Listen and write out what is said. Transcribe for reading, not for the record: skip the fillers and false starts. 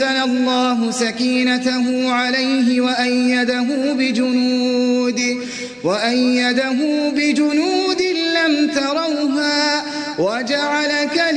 أنزل الله سكينته عليه وأيده بجنود لم تروها وجعل